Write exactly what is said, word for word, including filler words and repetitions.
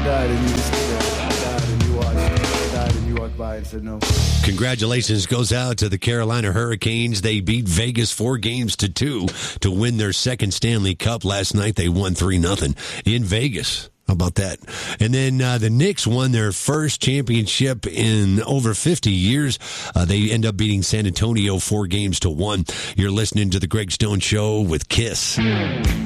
died and you just yeah, I died and you watched. I died and you walked by and said no. Congratulations goes out to the Carolina Hurricanes. They beat Vegas four games to two to win their second Stanley Cup. Last night they won three nothing in Vegas. How about that? And then uh, the Knicks won their first championship in over fifty years. Uh, they end up beating San Antonio four games to one. You're listening to the Greg Stone Show with Kiss.